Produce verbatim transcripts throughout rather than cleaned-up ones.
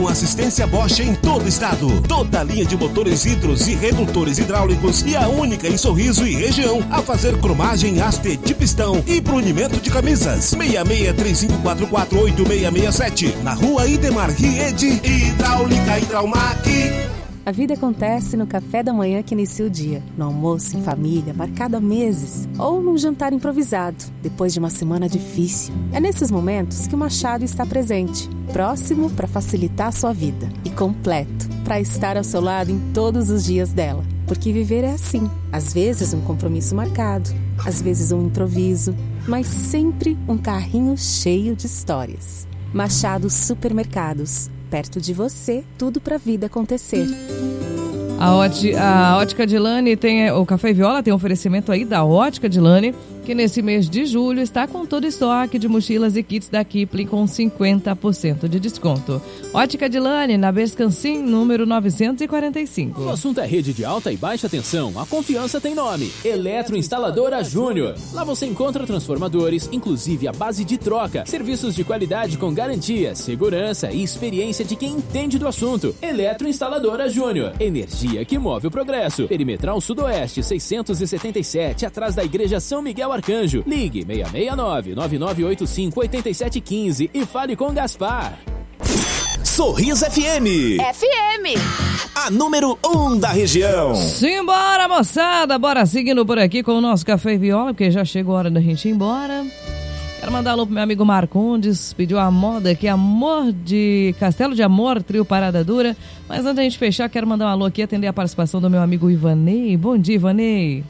Com assistência Bosch em todo o estado. Toda a linha de motores hidros e redutores hidráulicos e a única em Sorriso e região a fazer cromagem haste de pistão e brunimento de camisas. seis seis três cinco quatro quatro oito seis seis sete. Na rua Idemar Riede, Hidráulica Hidraumac. A vida acontece no café da manhã que inicia o dia, no almoço em família, marcado há meses, ou num jantar improvisado, depois de uma semana difícil. É nesses momentos que o Machado está presente, próximo para facilitar a sua vida e completo para estar ao seu lado em todos os dias dela. Porque viver é assim, às vezes um compromisso marcado, às vezes um improviso, mas sempre um carrinho cheio de histórias. Machado Supermercados. Perto de você, tudo pra vida acontecer. A, ótica, a Ótica Dilane tem, o Café e Viola tem um oferecimento aí da Ótica Dilane, que nesse mês de julho está com todo estoque de mochilas e kits da Kipling com cinquenta por cento de desconto. Ótica Dilane, na Bescancin, número novecentos e quarenta e cinco. O assunto é rede de alta e baixa tensão. A confiança tem nome. Eletroinstaladora Júnior. Lá você encontra transformadores, inclusive a base de troca. Serviços de qualidade com garantia, segurança e experiência de quem entende do assunto. Eletroinstaladora Júnior. Energia que move o progresso. Perimetral Sudoeste, seiscentos e setenta e sete, atrás da Igreja São Miguel Arcanjo. Ligue seis seis nove, nove nove oito cinco, oito sete um cinco e fale com Gaspar. Sorriso F M. F M. A número um da região. Simbora, moçada. Bora seguindo por aqui com o nosso Café e Viola, porque já chegou a hora da gente ir embora. Quero mandar alô pro meu amigo Marcondes, pediu a moda aqui, Amor de Castelo de Amor, trio Parada Dura. Mas antes da gente fechar, quero mandar um alô aqui, atender a participação do meu amigo Ivanei. Bom dia, Ivanei.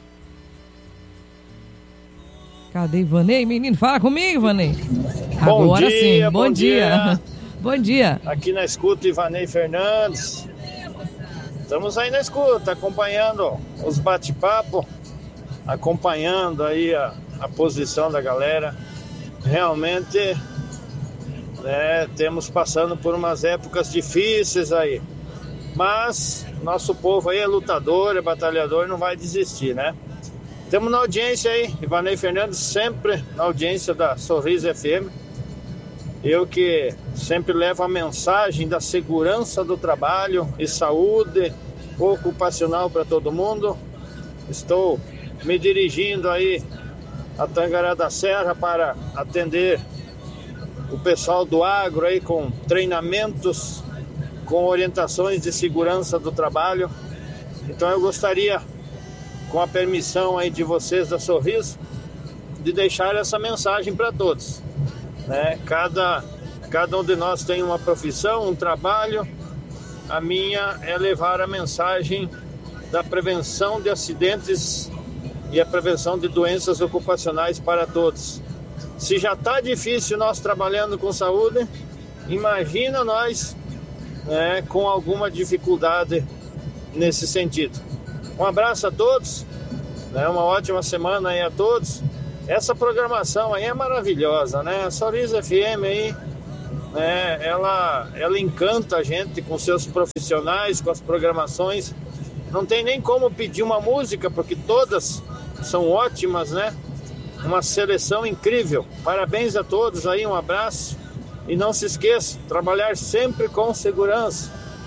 Cadê Ivanei? Menino, fala comigo, Ivanei. Bom Agora dia, sim, bom, bom dia. dia. Bom dia. Aqui na escuta, Ivanei Fernandes. Estamos aí na escuta, acompanhando os bate-papo, acompanhando aí a, a posição da galera. Realmente, né, temos passando por umas épocas difíceis aí. Mas nosso povo aí é lutador, é batalhador, não vai desistir, né? Temos na audiência aí, Ivanei Fernandes, sempre na audiência da Sorriso F M. Eu que sempre levo a mensagem da segurança do trabalho e saúde ocupacional para todo mundo. Estou me dirigindo aí a Tangará da Serra para atender o pessoal do agro aí com treinamentos, com orientações de segurança do trabalho. Então eu gostaria, com a permissão aí de vocês da Sorriso, de deixar essa mensagem para todos, né? Cada, cada um de nós tem uma profissão, um trabalho. A minha é levar a mensagem da prevenção de acidentes e a prevenção de doenças ocupacionais para todos. Se já está difícil nós trabalhando com saúde, imagina nós, né, com alguma dificuldade nesse sentido. Um abraço a todos, né, uma ótima semana aí a todos. Essa programação aí é maravilhosa, né? A Sorriso F M aí, né, ela, ela encanta a gente com seus profissionais, com as programações. Não tem nem como pedir uma música, porque todas são ótimas, né? Uma seleção incrível. Parabéns a todos aí, um abraço. E não se esqueça, trabalhar sempre com segurança.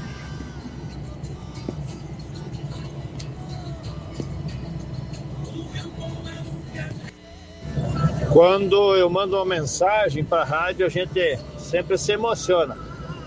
Quando eu mando uma mensagem para a rádio, a gente sempre se emociona.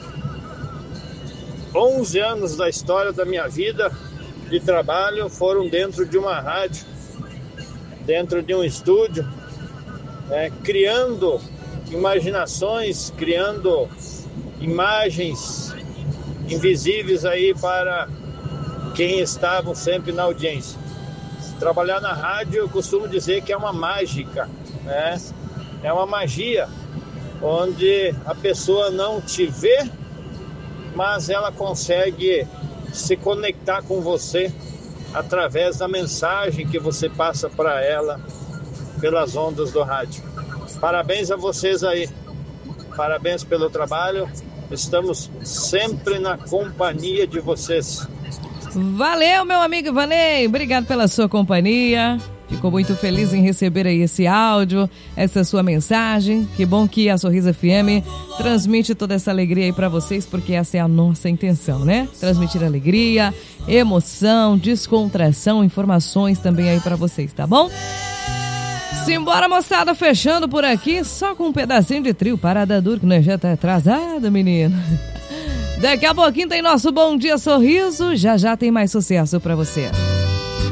onze anos da história da minha vida de trabalho foram dentro de uma rádio, dentro de um estúdio, né, criando imaginações, criando imagens invisíveis aí para quem estava sempre na audiência. Trabalhar na rádio, eu costumo dizer que é uma mágica, né? É uma magia, onde a pessoa não te vê, mas ela consegue se conectar com você através da mensagem que você passa para ela pelas ondas do rádio. Parabéns a vocês aí, parabéns pelo trabalho, estamos sempre na companhia de vocês. Valeu, meu amigo Ivanei, obrigado pela sua companhia. Ficou muito feliz em receber aí esse áudio, essa sua mensagem. Que bom que a Sorriso F M transmite toda essa alegria aí pra vocês, porque essa é a nossa intenção, né? Transmitir alegria, emoção, descontração, informações também aí pra vocês, tá bom? Simbora, moçada, fechando por aqui, só com um pedacinho de trio, parada dura, que nós já tá atrasado, menino. Daqui a pouquinho tem nosso Bom Dia Sorriso, já já tem mais sucesso pra você.